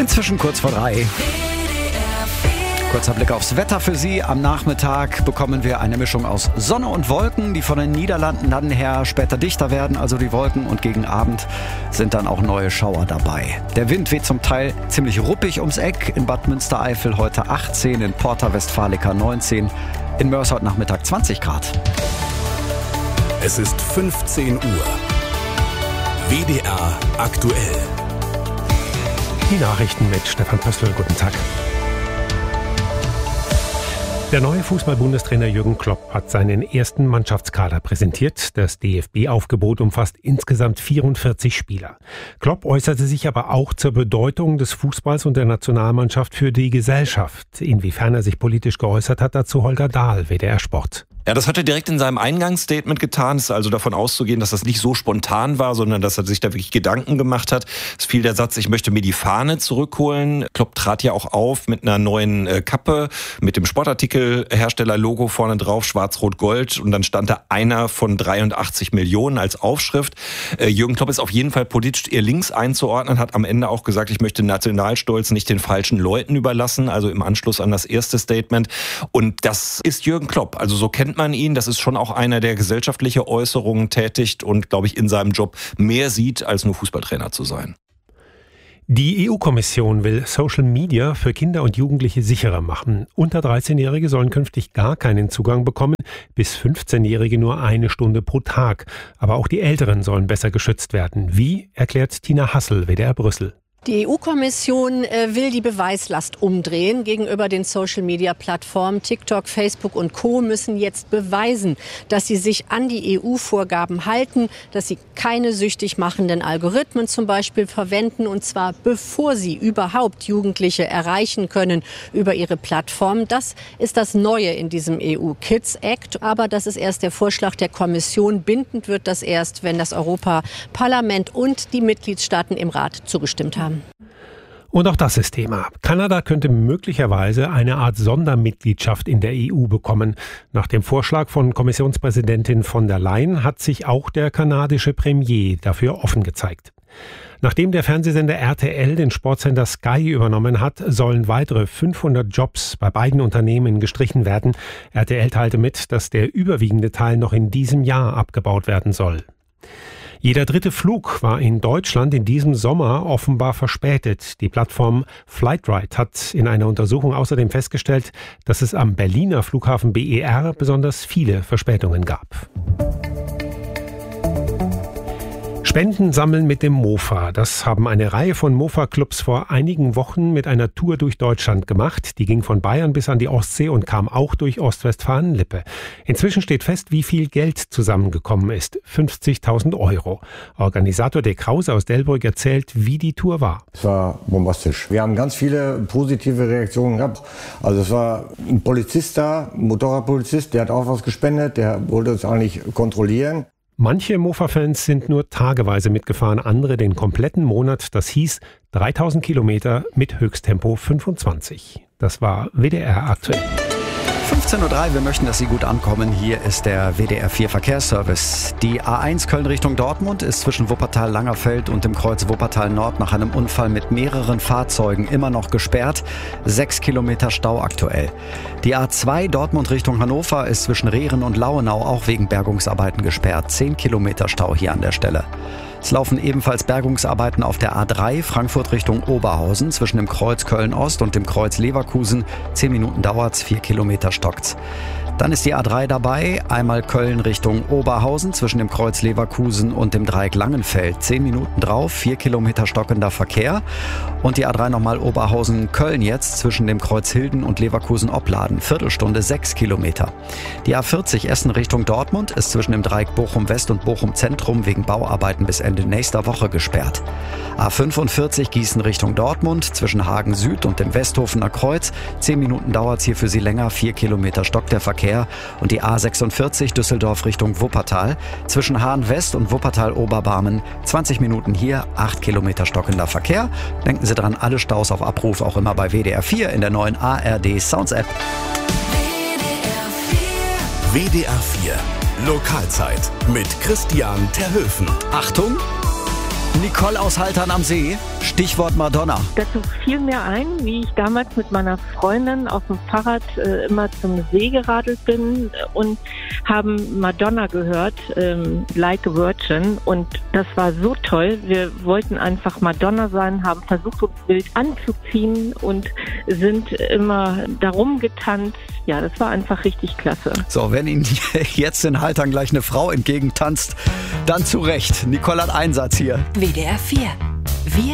Inzwischen kurz vor 3. Kurzer Blick aufs Wetter für Sie. Am Nachmittag bekommen wir eine Mischung aus Sonne und Wolken, die von den Niederlanden dann her später dichter werden, also die Wolken. Und gegen Abend sind dann auch neue Schauer dabei. Der Wind weht zum Teil ziemlich ruppig ums Eck. In Bad Münstereifel heute 18, in Porta Westfalica 19, in Mörs heute Nachmittag 20 Grad. Es ist 15 Uhr. WDR aktuell. Die Nachrichten mit Stefan Pöstl. Guten Tag. Der neue Fußball-Bundestrainer Jürgen Klopp hat seinen ersten Mannschaftskader präsentiert. Das DFB-Aufgebot umfasst insgesamt 44 Spieler. Klopp äußerte sich aber auch zur Bedeutung des Fußballs und der Nationalmannschaft für die Gesellschaft. Inwiefern er sich politisch geäußert hat, dazu Holger Dahl, WDR Sport. Ja, das hat er direkt in seinem Eingangsstatement getan. Es ist also davon auszugehen, dass das nicht so spontan war, sondern dass er sich da wirklich Gedanken gemacht hat. Es fiel der Satz, ich möchte mir die Fahne zurückholen. Klopp trat ja auch auf mit einer neuen Kappe, mit dem Sportartikelhersteller-Logo vorne drauf, schwarz-rot-gold. Und dann stand da einer von 83 Millionen als Aufschrift. Jürgen Klopp ist auf jeden Fall politisch eher links einzuordnen, hat am Ende auch gesagt, ich möchte Nationalstolz nicht den falschen Leuten überlassen, also im Anschluss an das erste Statement. Und das ist Jürgen Klopp. Also so kennt man ihn. Das ist schon auch einer, der gesellschaftliche Äußerungen tätigt und, glaube ich, in seinem Job mehr sieht, als nur Fußballtrainer zu sein. Die EU-Kommission will Social Media für Kinder und Jugendliche sicherer machen. Unter 13-Jährige sollen künftig gar keinen Zugang bekommen, bis 15-Jährige nur 1 Stunde pro Tag. Aber auch die Älteren sollen besser geschützt werden. Wie, erklärt Tina Hassel, WDR Brüssel. Die EU-Kommission will die Beweislast umdrehen. Gegenüber den Social-Media-Plattformen TikTok, Facebook und Co. müssen jetzt beweisen, dass sie sich an die EU-Vorgaben halten, dass sie keine süchtig machenden Algorithmen zum Beispiel verwenden, und zwar bevor sie überhaupt Jugendliche erreichen können über ihre Plattform. Das ist das Neue in diesem EU-Kids-Act. Aber das ist erst der Vorschlag der Kommission. Bindend wird das erst, wenn das Europaparlament und die Mitgliedstaaten im Rat zugestimmt haben. Und auch das ist Thema. Kanada könnte möglicherweise eine Art Sondermitgliedschaft in der EU bekommen. Nach dem Vorschlag von Kommissionspräsidentin von der Leyen hat sich auch der kanadische Premier dafür offen gezeigt. Nachdem der Fernsehsender RTL den Sportsender Sky übernommen hat, sollen weitere 500 Jobs bei beiden Unternehmen gestrichen werden. RTL teilte mit, dass der überwiegende Teil noch in diesem Jahr abgebaut werden soll. Jeder 3. Flug war in Deutschland in diesem Sommer offenbar verspätet. Die Plattform Flightride hat in einer Untersuchung außerdem festgestellt, dass es am Berliner Flughafen BER besonders viele Verspätungen gab. Spenden sammeln mit dem Mofa. Das haben eine Reihe von Mofa-Clubs vor einigen Wochen mit einer Tour durch Deutschland gemacht. Die ging von Bayern bis an die Ostsee und kam auch durch Ostwestfalen-Lippe. Inzwischen steht fest, wie viel Geld zusammengekommen ist. 50.000 €. Organisator Dirk Krause aus Delbrück erzählt, wie die Tour war. Es war bombastisch. Wir haben ganz viele positive Reaktionen gehabt. Also es war ein Polizist da, ein Motorradpolizist, der hat auch was gespendet, der wollte uns eigentlich kontrollieren. Manche Mofa-Fans sind nur tageweise mitgefahren, andere den kompletten Monat. Das hieß 3000 Kilometer mit Höchsttempo 25. Das war WDR aktuell. 15.03 Uhr, wir möchten, dass Sie gut ankommen. Hier ist der WDR 4 Verkehrsservice. Die A1 Köln Richtung Dortmund ist zwischen Wuppertal-Langerfeld und dem Kreuz Wuppertal-Nord nach einem Unfall mit mehreren Fahrzeugen immer noch gesperrt. 6 Kilometer Stau aktuell. Die A2 Dortmund Richtung Hannover ist zwischen Rehren und Lauenau auch wegen Bergungsarbeiten gesperrt. 10 Kilometer Stau hier an der Stelle. Es laufen ebenfalls Bergungsarbeiten auf der A3 Frankfurt Richtung Oberhausen zwischen dem Kreuz Köln-Ost und dem Kreuz Leverkusen. 10 Minuten dauert's, 4 Kilometer stockt's. Dann ist die A3 dabei, einmal Köln Richtung Oberhausen zwischen dem Kreuz Leverkusen und dem Dreieck Langenfeld. 10 Minuten drauf, 4 Kilometer stockender Verkehr. Und die A3 nochmal Oberhausen-Köln jetzt zwischen dem Kreuz Hilden und Leverkusen-Opladen. Viertelstunde, 6 Kilometer. Die A40 Essen Richtung Dortmund ist zwischen dem Dreieck Bochum-West und Bochum-Zentrum wegen Bauarbeiten bis Ende nächster Woche gesperrt. A45 Gießen Richtung Dortmund zwischen Hagen Süd und dem Westhofener Kreuz. 10 Minuten dauert's hier für Sie länger, 4 Kilometer stockt der Verkehr. Und die A46 Düsseldorf Richtung Wuppertal zwischen Hahn West und Wuppertal Oberbarmen. 20 Minuten hier, 8 Kilometer stockender Verkehr. Denken Sie dran, alle Staus auf Abruf auch immer bei WDR 4 in der neuen ARD Sounds App. WDR 4 Lokalzeit mit Christian Terhöfen. Achtung! Nicole aus Haltern am See, Stichwort Madonna. Dazu fiel mir ein, wie ich damals mit meiner Freundin auf dem Fahrrad immer zum See geradelt bin und haben Madonna gehört, Like a Virgin. Und das war so toll. Wir wollten einfach Madonna sein, haben versucht, uns wild anzuziehen und sind immer darum getanzt. Ja, das war einfach richtig klasse. So, wenn Ihnen jetzt in Haltern gleich eine Frau entgegentanzt, dann zu Recht. Nicole hat Einsatz hier. WDR 4. Wir